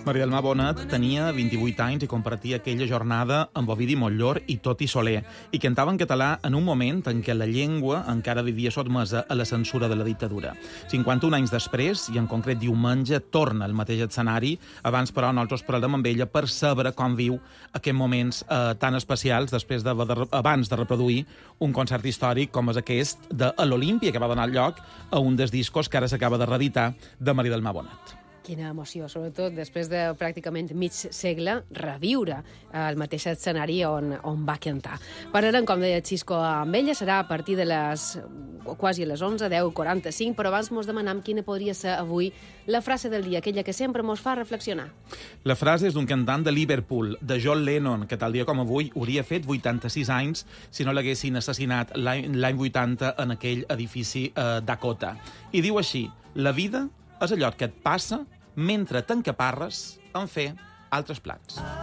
Maria del Mar Bonet tenia 28 anys i compartia aquella jornada amb Ovidi Montllor i Toti Soler, i cantava en català en un moment en què la llengua encara vivia sotmesa a la censura de la dictadura. 51 anys després, i en concret diumenge, torna al mateix escenari. Abans, però, nosaltres parlarem amb ella per saber com viu aquests moments tan especials abans de reproduir un concert històric com és aquest de l'Olímpia, que va donar lloc a un dels discos que ara s'acaba de reeditar de Maria del Mar Bonet. Quina emoció, sobretot després de pràcticament mig segle, reviure el mateix escenari on va cantar. Parlarem, com deia Xisco, amb ella, serà a partir de quasi a les 11, 10:45, però abans mos demanam quina podria ser avui la frase del dia, aquella que sempre mos fa reflexionar. La frase és d'un cantant de Liverpool, de John Lennon, que tal dia com avui hauria fet 86 anys si no l'haguessin assassinat l'any 80 en aquell edifici Dakota. I diu així: la vida és allò que et passa mentre t'encaparres en fer altres plans.